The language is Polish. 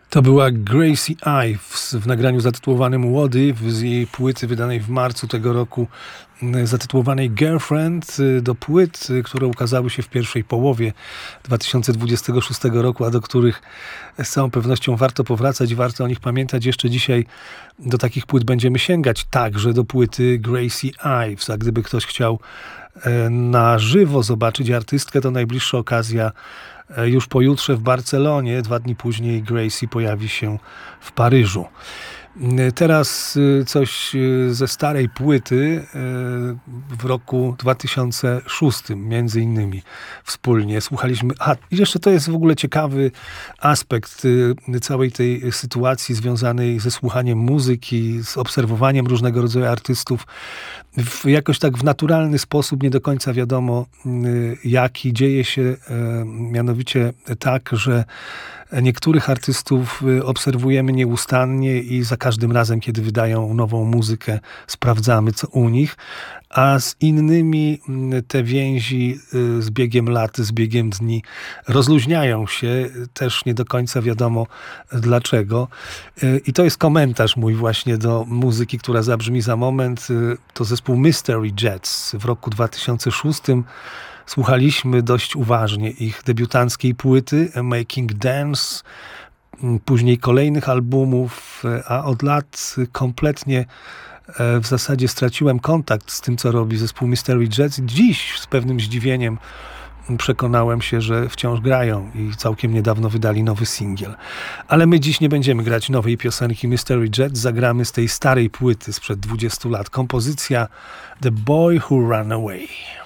To była Gracie Ives w nagraniu zatytułowanym What If z jej płyty wydanej w marcu tego roku zatytułowanej Girlfriend, do płyt, które ukazały się w pierwszej połowie 2026 roku, a do których z całą pewnością warto powracać, warto o nich pamiętać. Jeszcze dzisiaj do takich płyt będziemy sięgać, także do płyty Gracie Ives, a gdyby ktoś chciał na żywo zobaczyć artystkę, to najbliższa okazja już pojutrze w Barcelonie. 2 dni później Gracie pojawi się w Paryżu. Teraz coś ze starej płyty w roku 2006 między innymi wspólnie słuchaliśmy. I jeszcze to jest w ogóle ciekawy aspekt całej tej sytuacji związanej ze słuchaniem muzyki, z obserwowaniem różnego rodzaju artystów. Jakoś tak w naturalny sposób, nie do końca wiadomo jaki, dzieje się mianowicie tak, że niektórych artystów obserwujemy nieustannie i za każdym razem, kiedy wydają nową muzykę, sprawdzamy, co u nich, a z innymi te więzi z biegiem lat, z biegiem dni rozluźniają się, też nie do końca wiadomo dlaczego. I to jest komentarz mój właśnie do muzyki, która zabrzmi za moment. To zespół Mystery Jets w roku 2006. Słuchaliśmy dość uważnie ich debiutanckiej płyty Making Dance, później kolejnych albumów, a od lat kompletnie w zasadzie straciłem kontakt z tym, co robi zespół Mystery Jets. Dziś z pewnym zdziwieniem przekonałem się, że wciąż grają i całkiem niedawno wydali nowy singiel. Ale my dziś nie będziemy grać nowej piosenki Mystery Jets, zagramy z tej starej płyty sprzed 20 lat. Kompozycja The Boy Who Ran Away.